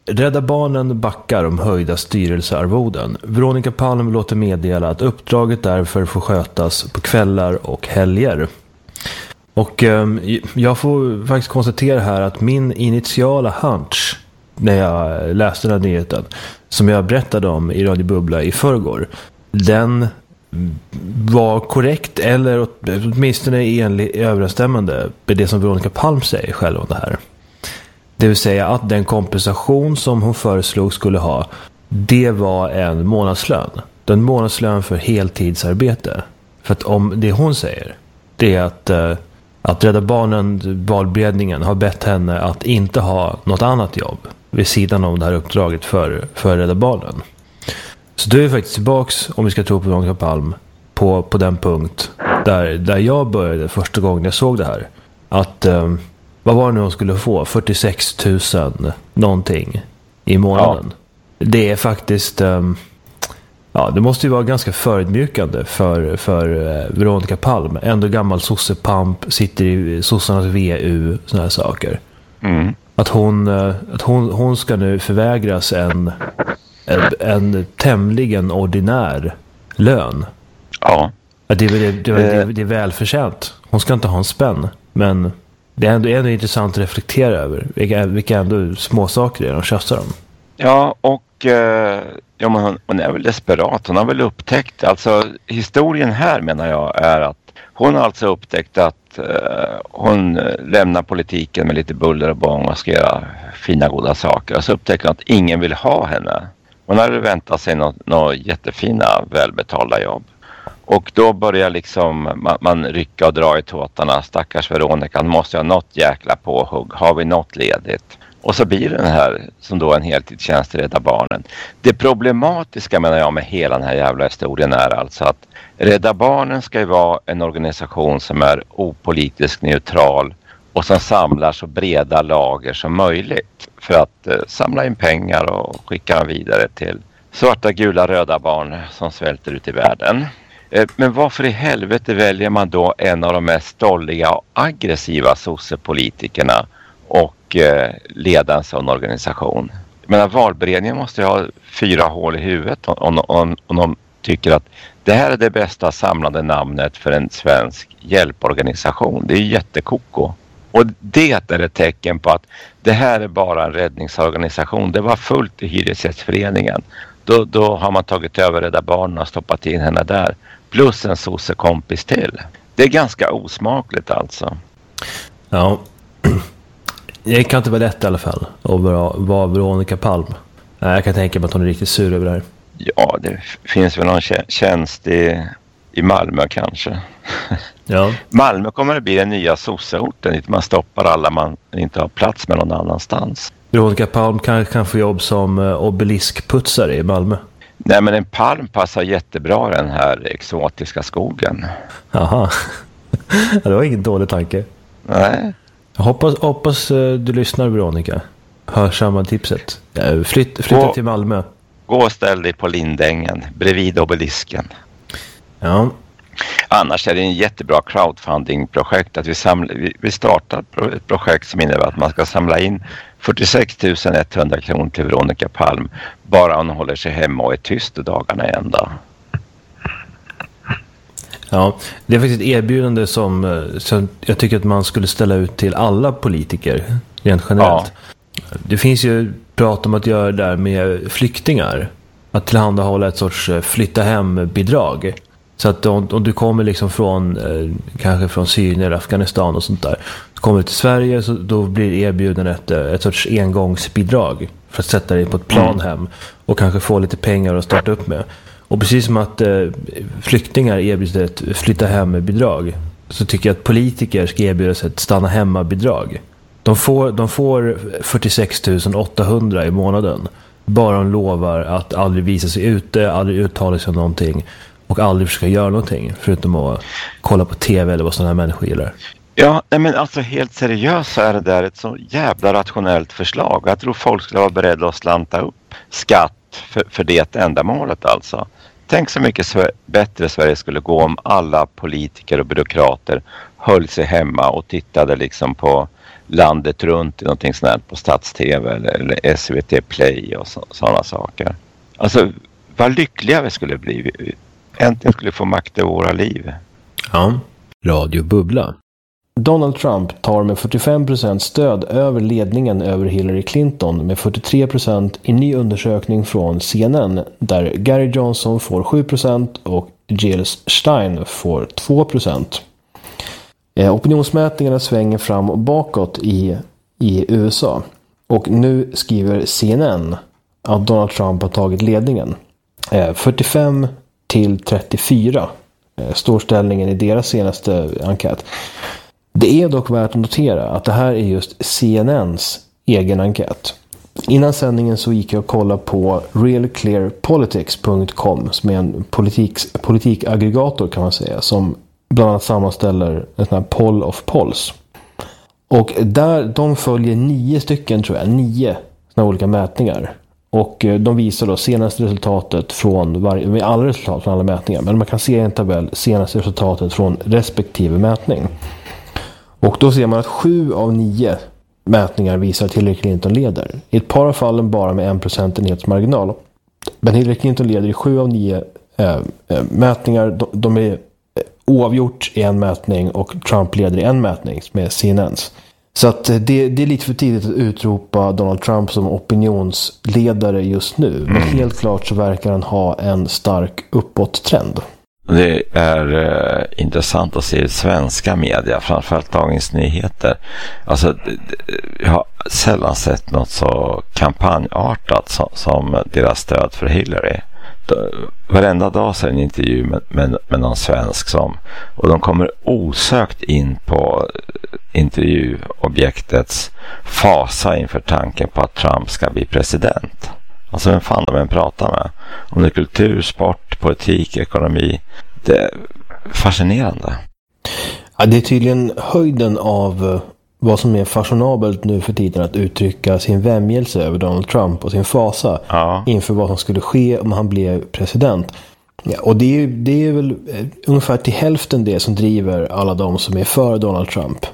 Rädda Barnen backar om höjda styrelsearvoden. Veronica Palm låter meddela att uppdraget därför får skötas på kvällar och helger. Och jag får faktiskt konstatera här att min initiala hunch när jag läste den här nyheten, som jag berättade om i Radio Bubbla i förrgår, den var korrekt eller åtminstone överensstämmande med det som Veronica Palm säger själv om det här. Det vill säga att den kompensation som hon föreslog skulle ha, det var en månadslön. Den månadslön för heltidsarbete. För att om det hon säger, det är att Rädda Barnen, valberedningen, har bett henne att inte ha något annat jobb vid sidan om det här uppdraget för Rädda Barnen. Så då är vi faktiskt tillbaks, om vi ska tro på Veronica Palm, på den punkt där jag började första gången jag såg det här. Att vad var det nu hon skulle få? 46 000 någonting i månaden. Ja. Det är faktiskt det måste ju vara ganska förödmjukande för Veronica Palm. Ändå gammal sossepamp, sitter i sossarnas VU, såna här saker. Mm. Att hon ska nu förvägras en tämligen ordinär lön. Ja. Det är välförtjänt. Hon ska inte ha en spänn, men det är ändå intressant att reflektera över vilka ändå små saker det är de tjafsar om. Ja, och men hon är väl desperat. Hon har väl upptäckt, alltså historien här menar jag är att hon har alltså upptäckt att hon lämnar politiken med lite buller och bång och ska göra fina goda saker. Och så upptäcker hon att ingen vill ha henne. Hon hade väntat sig några jättefina välbetalda jobb. Och då börjar liksom man rycka och dra i tåtarna. Stackars Veronica, måste jag ha något jäkla påhugg. Har vi något ledigt? Och så blir den här som då en heltidstjänst i Rädda Barnen. Det problematiska menar jag med hela den här jävla historien är alltså att Rädda Barnen ska ju vara en organisation som är opolitiskt neutral och som samlar så breda lager som möjligt för att samla in pengar och skicka dem vidare till svarta, gula, röda barn som svälter ut i världen. Men varför i helvete väljer man då en av de mest stolliga och aggressiva sossepolitikerna och leda en sån organisation? Jag menar, valberedningen måste ju ha 4 hål i huvudet om de tycker att det här är det bästa samlande namnet för en svensk hjälporganisation. Det är ju jättekoko. Och det är ett tecken på att det här är bara en räddningsorganisation. Det var fullt i Hyresgästföreningen. Då har man tagit över Rädda Barnen och stoppat in henne där. Plus en sossekompis till. Det är ganska osmakligt alltså. Ja, det kan inte vara lätt i alla fall att vara Veronica Palm. Jag kan tänka mig att hon är riktigt sur över det här. Ja, det finns väl någon tjänst i Malmö kanske. Ja. Malmö kommer att bli den nya sosseorten dit man stoppar alla man inte har plats med någon annanstans. Veronica Palm kan få jobb som obeliskputsare i Malmö. Nej, men en palm passar jättebra i den här exotiska skogen. Jaha, det var ingen dålig tanke. Nej. Jag hoppas du lyssnar, Veronica. Hör samma tipset. Flytta till Malmö. Gå och ställ dig på Lindängen, bredvid obelisken. Ja. Annars är det en jättebra crowdfunding-projekt att vi startar ett projekt som innebär att man ska samla in 46 100 kronor till Veronica Palm bara hon håller sig hemma och är tyst dagarna ända. Ja, det är faktiskt ett erbjudande som jag tycker att man skulle ställa ut till alla politiker rent generellt. Ja. Det finns ju prat om att göra det där med flyktingar. Att tillhandahålla ett sorts flytta hem-bidrag. Så att om du kommer liksom kanske från Syrien eller Afghanistan och sånt där, kommer du till Sverige, så då blir erbjuden ett sorts engångsbidrag för att sätta dig på ett plan hem och kanske få lite pengar att starta upp med. Och precis som att flyktingar erbjuds ett flytta hem-bidrag, så tycker jag att politiker ska erbjudas ett stanna hemma-bidrag. De får 46 800 i månaden. Bara de lovar att aldrig visa sig ute, aldrig uttala sig om någonting och aldrig försöka göra någonting förutom att kolla på tv eller vad sådana här människor gillar. Ja, men alltså helt seriöst så är det där ett så jävla rationellt förslag. Jag tror folk skulle vara beredda att slanta upp skatt för det ändamålet alltså. tänk så mycket bättre Sverige skulle gå om alla politiker och byråkrater höll sig hemma och tittade liksom på landet runt i någonting sånt här på Stats-TV eller SVT Play och sådana saker. Alltså, vad lyckliga vi skulle bli. Äntligen skulle få makt över våra liv. Ja, Radio Bubbla. Donald Trump tar med 45% stöd över ledningen över Hillary Clinton med 43% i ny undersökning från CNN där Gary Johnson får 7% och Jill Stein får 2%. Opinionsmätningarna svänger fram och bakåt i USA och nu skriver CNN att Donald Trump har tagit ledningen. 45-34 står ställningen i deras senaste enkät. Det är dock värt att notera att det här är just CNNs egen enkät. Innan sändningen så gick jag och kollade på realclearpolitics.com som är en politikaggregator kan man säga som bland annat sammanställer en sån här poll of polls. Och där de följer 9 såna olika mätningar. Och de visar då senaste resultatet från alla resultat från alla mätningar. Men man kan se i en tabell senaste resultatet från respektive mätning. Och då ser man att 7 av 9 mätningar visar att Hillary Clinton leder. I ett par av fallen bara med 1 procentenhetsmarginal. Men Hillary Clinton leder i 7 av 9 mätningar. De är oavgjort i en mätning och Trump leder i en mätning med CNNs. Så att det är lite för tidigt att utropa Donald Trump som opinionsledare just nu. Men helt klart så verkar han ha en stark uppåttrend. Det är intressant att se i svenska media, framförallt Dagens Nyheter. Alltså, jag har sällan sett något så kampanjartat som deras stöd för Hillary. Varenda dag så är en intervju med någon svensk och de kommer osökt in på intervjuobjektets fasa inför tanken på att Trump ska bli president. Alltså vem fan de än pratar med. Om det är kultur, sport, politik, ekonomi. Det är fascinerande. Ja, det är tydligen höjden av vad som är fashionabelt nu för tiden att uttrycka sin vämjelse över Donald Trump och sin fasa inför vad som skulle ske om han blev president. Ja, och det är väl ungefär till hälften det som driver alla de som är för Donald Trump.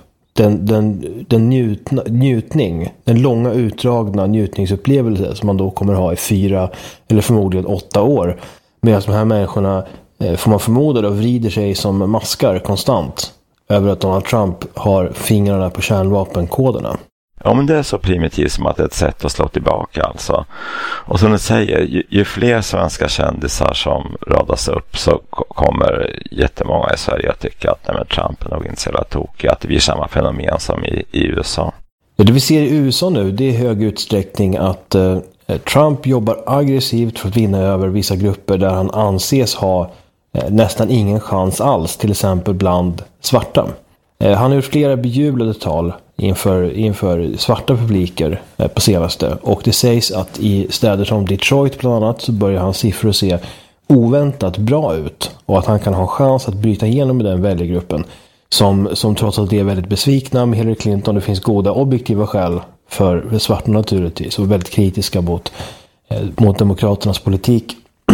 Den njutning, den långa utdragna njutningsupplevelse som man då kommer ha i 4 eller förmodligen 8 år. Medan de här människorna får man förmoda och vrider sig som maskar konstant över att Donald Trump har fingrarna på kärnvapenkoderna. Ja, men det är så primitivt som att det är ett sätt att slå tillbaka alltså. Och som du säger, ju fler svenska kändisar som radas upp så kommer jättemånga i Sverige att tycka att nej, men Trump är nog inte så jävla tokig, att det blir samma fenomen som i USA. Ja, det vi ser i USA nu, det är i hög utsträckning att Trump jobbar aggressivt för att vinna över vissa grupper där han anses ha nästan ingen chans alls, till exempel bland svarta. Han har gjort flera bejublade tal inför svarta publiker på senaste. Och det sägs att i städer som Detroit bland annat så börjar hans siffror se oväntat bra ut. Och att han kan ha en chans att bryta igenom i den väljargruppen som trots allt är väldigt besvikna med Hillary Clinton. Det finns goda objektiva skäl för svarta naturligtvis och väldigt kritiska mot demokraternas politik.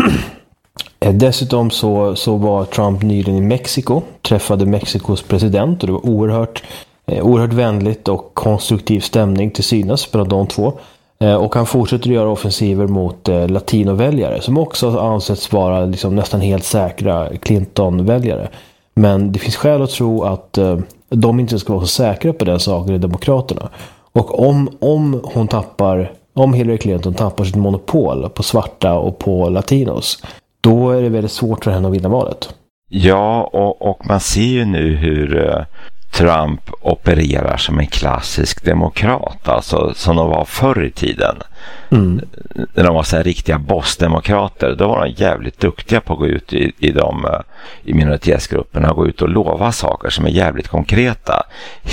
Dessutom så var Trump nyligen i Mexiko, träffade Mexikos president och det var oerhört vänligt och konstruktiv stämning till synes bland de två. Och han fortsätter att göra offensiver mot latinoväljare som också ansetts vara liksom nästan helt säkra Clinton-väljare. Men det finns skäl att tro att de inte ska vara så säkra på den saken i demokraterna. Och om Hillary Clinton tappar sitt monopol på svarta och på latinos, då är det väldigt svårt för henne att vinna valet. Ja, och man ser ju nu hur Trump opererar som en klassisk demokrat, alltså som de var förr i tiden. När de var så här riktiga bossdemokrater, då var de jävligt duktiga på att gå ut i minoritetsgrupperna och gå ut och lova saker som är jävligt konkreta.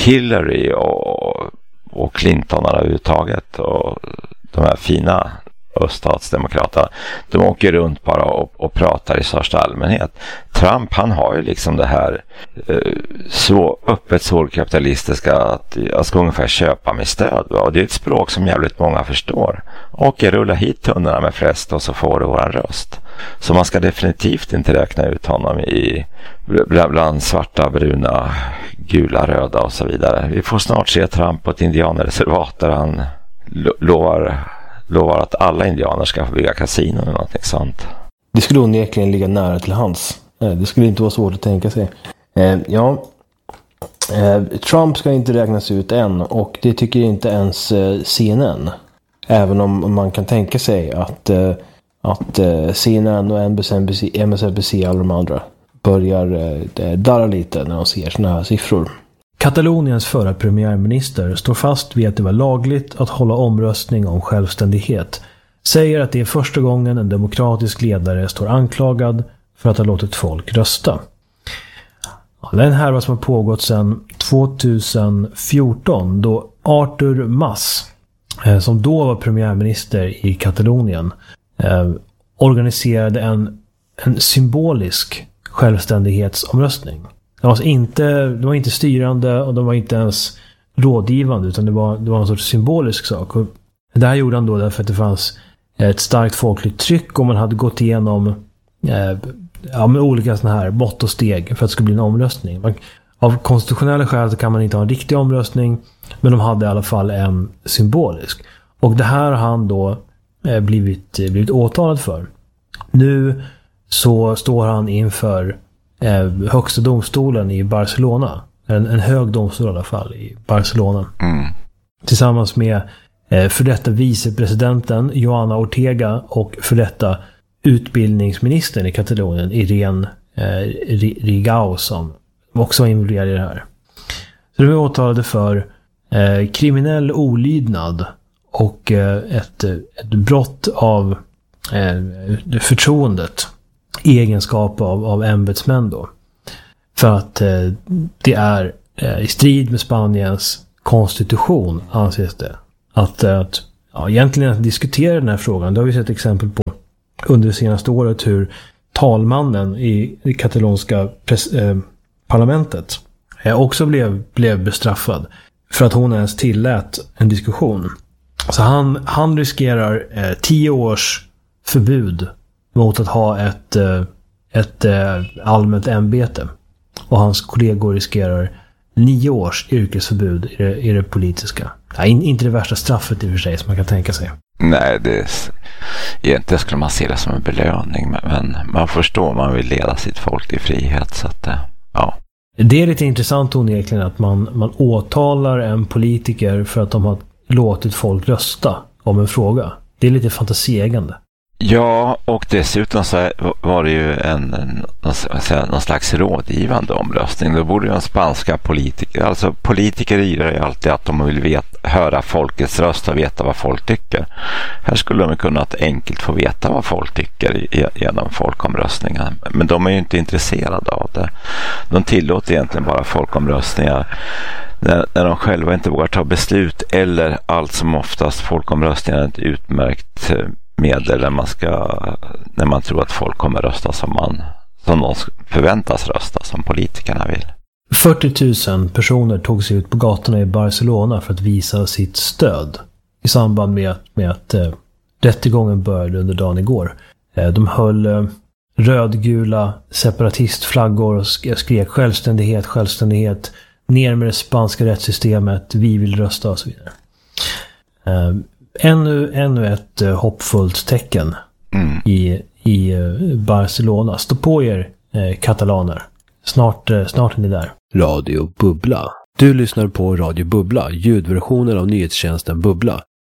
Hillary och Clinton överhuvudtaget och de här fina öststatsdemokraterna. De åker runt bara och pratar i största allmänhet. Trump, han har ju liksom det här så öppet sårkapitalistiska att jag ska ungefär köpa med stöd. Och det är ett språk som jävligt många förstår. Och jag rullar hit tunnorna med fläsk och så får du våran röst. Så man ska definitivt inte räkna ut honom bland svarta, bruna, gula, röda och så vidare. Vi får snart se Trump på ett indianerreservat där han lovar att alla indianer ska få bygga kasinon eller någonting sånt. Det skulle onekligen ligga nära till hands. Det skulle inte vara svårt att tänka sig. Trump ska inte räknas ut än, och det tycker inte ens CNN. Även om man kan tänka sig att CNN och MSNBC och alla de andra börjar darra lite när de ser såna här siffror. Kataloniens förra premiärminister står fast vid att det var lagligt att hålla omröstning om självständighet. Säger att det är första gången en demokratisk ledare står anklagad för att ha låtit folk rösta. Det är en härva som har pågått sedan 2014 då Artur Mas, som då var premiärminister i Katalonien, organiserade en symbolisk självständighetsomröstning. Det var inte styrande och de var inte ens rådgivande, utan det var en sorts symbolisk sak. Och det här gjorde han då därför att det fanns ett starkt folkligt tryck och man hade gått igenom med olika såna här mått och steg för att det skulle bli en omröstning. Av konstitutionella skäl så kan man inte ha en riktig omröstning, men de hade i alla fall en symbolisk. Och det här har han då blivit åtalad för. Nu så står han inför högsta domstolen i Barcelona. En hög domstol i alla fall i Barcelona. Tillsammans med för detta vicepresidenten Joana Ortega och för detta utbildningsministern i Katalonien Irene Rigau, som också var involverad i det här. Så de är åtalade för kriminell olydnad och ett brott av förtroendet, egenskap av ämbetsmän då. För att det är i strid med Spaniens konstitution, anses det. Att egentligen att diskutera den här frågan, det har vi sett exempel på under det senaste året, hur talmannen i det katalonska parlamentet också blev bestraffad för att hon ens tillät en diskussion. Så han riskerar 10 års förbud mot att ha ett allmänt ämbete. Och hans kollegor riskerar 9 års yrkesförbud i det politiska. Inte det värsta straffet i och för sig som man kan tänka sig. Nej, egentligen skulle man se det som en belöning, men man förstår, man vill leda sitt folk i frihet, så att ja. Det är lite intressant onekligen att man åtalar en politiker för att de har låtit folk rösta om en fråga. Det är lite fantasieggande. Ja, och dessutom så var det ju någon slags rådgivande omröstning. Då borde ju en spanska politiker, alltså politiker gillar ju alltid att de vill höra folkets röst och veta vad folk tycker. Här skulle de kunnat enkelt få veta vad folk tycker genom folkomröstningar. Men de är ju inte intresserade av det. De tillåter egentligen bara folkomröstningar när de själva inte vågar ta beslut, eller allt som oftast folkomröstningar är ett utmärkt medel när man tror att folk kommer rösta som de förväntas rösta, som politikerna vill. 40 000 personer tog sig ut på gatorna i Barcelona för att visa sitt stöd i samband med att rättegången började under dagen igår. De höll rödgula separatistflaggor och skrek självständighet, självständighet, ner med det spanska rättssystemet, vi vill rösta och så vidare. Ännu ett hoppfullt tecken i Barcelona. Stå på er, katalaner. Snart är ni där. Radio Bubbla. Du lyssnar på Radio Bubbla, ljudversionen av nyhetstjänsten Bubbla.